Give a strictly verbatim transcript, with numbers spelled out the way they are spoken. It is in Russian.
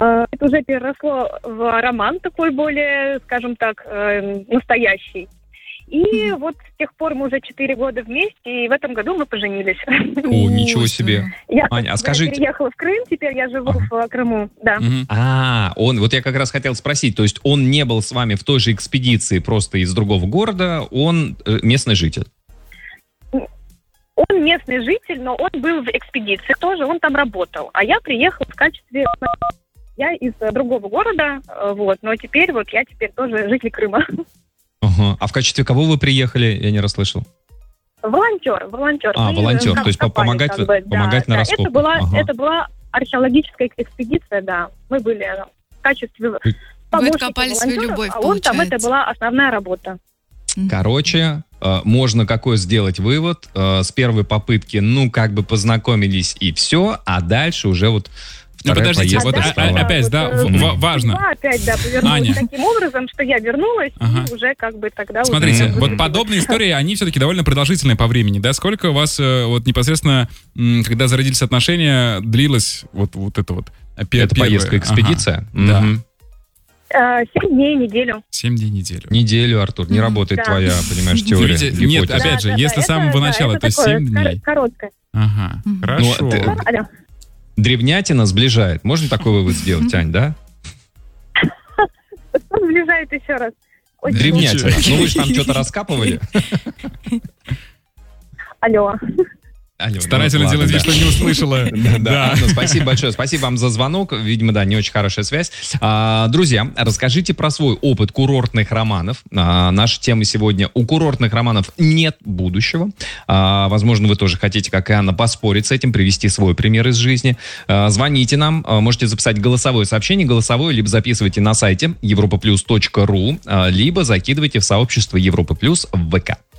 Это уже переросло в роман такой более, скажем так, настоящий. И mm-hmm. вот с тех пор мы уже четыре года вместе, и в этом году мы поженились. О, ничего себе. Я, Аня, а скажите... я переехала в Крым, теперь я живу ага. в Крыму, да. Mm-hmm. А, он, вот я как раз хотел спросить, то есть он не был с вами в той же экспедиции, просто из другого города, он э, местный житель? Он местный житель, но он был в экспедиции тоже, он там работал, а я приехала в качестве... Я из другого города, вот, но теперь вот я теперь тоже житель Крыма. Ага. А в качестве кого вы приехали? Я не расслышал. Волонтер, волонтер. А, Мы волонтер, то есть копали, помогать, как бы, помогать да, на да. раскопку. Это была, ага. это была археологическая экспедиция, да. Мы были в качестве помощников волонтеров, а он там, это была основная работа. Короче, э, можно какой сделать вывод. Э, с первой попытки, ну, как бы познакомились и все, а дальше уже вот... Ну, подождите, вот а, а, опять, да, вот, в, важно. Да, опять, да, повернулась Аня. таким образом, что я вернулась, ага. и уже как бы тогда... Смотрите, уже... вот подобные истории, они все-таки довольно продолжительные по времени, да? Сколько у вас вот непосредственно, когда зародились отношения, длилось вот, вот это вот? Пер- это поездка, экспедиция? Ага. Mm-hmm. Да. Семь дней, неделю. Семь дней, неделю. Неделю, Артур, не работает да. твоя, понимаешь, теория. Видите, нет, опять же, да, если да, с самого это, начала, да, то семь дней. Короткое. Ага, Ну, хорошо. ты- Алло. Древнятина сближает. Можно такой вывод сделать, Ань, да? Что сближает еще раз? Очень Древнятина. Ну вы же там что-то раскапывали. Алло. Алло, Старательно ну, делать ладно, вид, что не услышала. Да, да. Ну, спасибо большое. Спасибо вам за звонок. Видимо, да, не очень хорошая связь. А, друзья, расскажите про свой опыт курортных романов. А, наша тема сегодня: у курортных романов нет будущего. А, возможно, вы тоже хотите, как и Анна, поспорить с этим, привести свой пример из жизни. А, звоните нам. А, можете записать голосовое сообщение, голосовое, либо записывайте на сайте европа плюс точка ру, а, либо закидывайте в сообщество Европа Плюс в ВК.